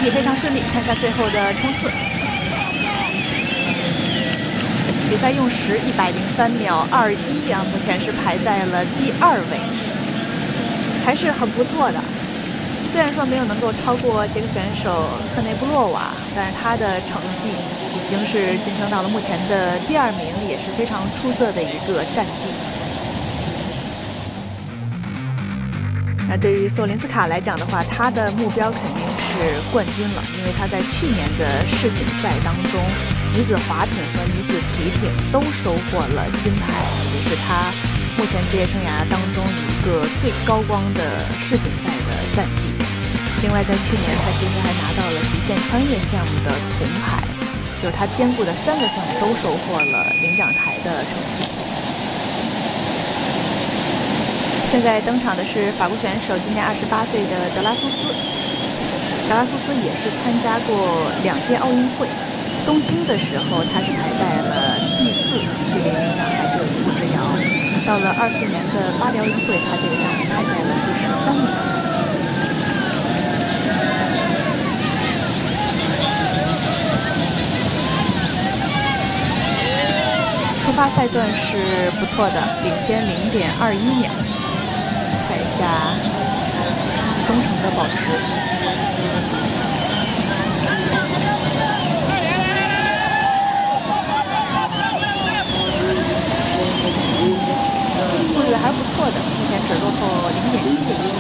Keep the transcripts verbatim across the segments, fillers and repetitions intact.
体非常顺利，看一下最后的冲刺。比赛用时一百零三秒二一啊，目前是排在了第二位，还是很不错的。虽然说没有能够超过捷克选手科内布洛娃，但是他的成绩已经是晋升到了目前的第二名，也是非常出色的一个战绩。那对于索林斯卡来讲的话，他的目标肯定是冠军了，因为他在去年的世锦赛当中，女子滑艇和女子皮艇都收获了金牌，也是他目前职业生涯当中一个最高光的世锦赛的战绩。另外，在去年他其实还拿到了极限穿越项目的铜牌，就是他兼顾的三个项目都收获了领奖台的成绩。现在登场的是法国选手，今年二十八岁的德拉苏斯。德拉苏斯也是参加过两届奥运会，东京的时候他是排在了第四，这个领奖台只有一步之遥。到了二四年的巴黎奥运会，他这个项目排在了第十三名。出发赛段是不错的，领先零点二一秒。看一下忠诚的保持，控制的还是不错的，目前只落后零点七秒。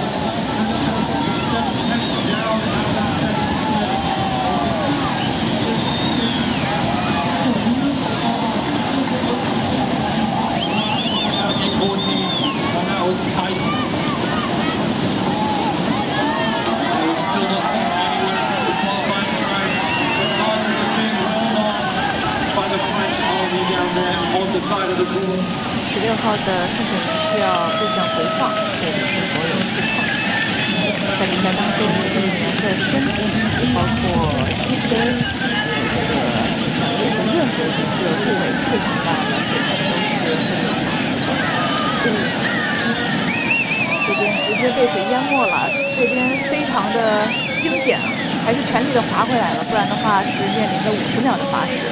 十六号的顺水门需要入向回放，这里是否有触碰？在比赛当中，运动员的身体，包括胸椎，这个脚叶的任何一个部位触碰到了水盆都是会有伤害的。这边直接被水淹没了，这边非常的惊险，还是全力的划回来了，不然的话是面临着五十秒的罚时。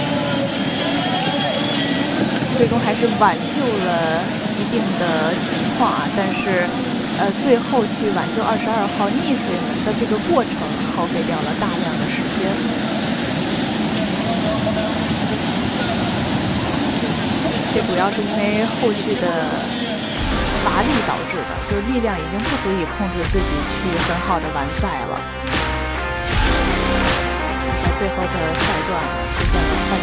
最终还是挽救了一定的情况啊，但是，呃，最后去挽救二十二号溺水门的这个过程，耗费掉了大量的时间。这主要是因为后续的乏力导致的，就是力量已经不足以控制自己去很好的完赛了。在最后的赛段出现了